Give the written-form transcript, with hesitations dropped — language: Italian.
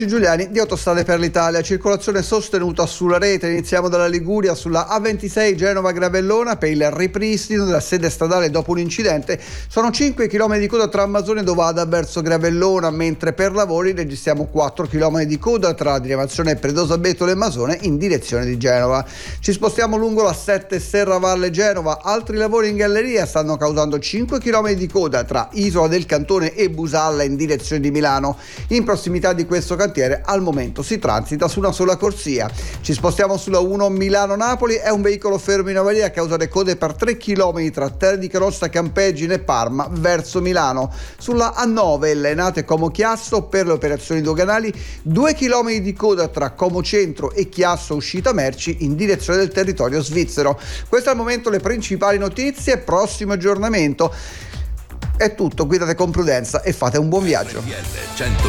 Giuliani di Autostrade per l'Italia, circolazione sostenuta sulla rete. Iniziamo dalla Liguria sulla A26 Genova-Gravellona per il ripristino della sede stradale dopo un incidente. Sono 5 km di coda tra Ammazzone e Dovada verso Gravellona, mentre per lavori registriamo 4 km di coda tra diramazione Predosa Betole e Masone in direzione di Genova. Ci spostiamo lungo la 7 Serravalle Genova, altri lavori in galleria stanno causando 5 km di coda tra Isola del Cantone e Busalla in direzione di Milano. In prossimità di questo cantiere al momento si transita su una sola corsia. Ci spostiamo sulla 1 Milano-Napoli, è un veicolo fermo in avaria a causa delle code per 3 km tra Terra di Carossa, Campeggine e Parma verso Milano. Sulla A9 Lenate Como Chiasso per le operazioni doganali, 2 km di coda tra Como Centro e Chiasso uscita merci in direzione del territorio svizzero. Queste al momento le principali notizie. Prossimo aggiornamento. È tutto, guidate con prudenza e fate un buon viaggio.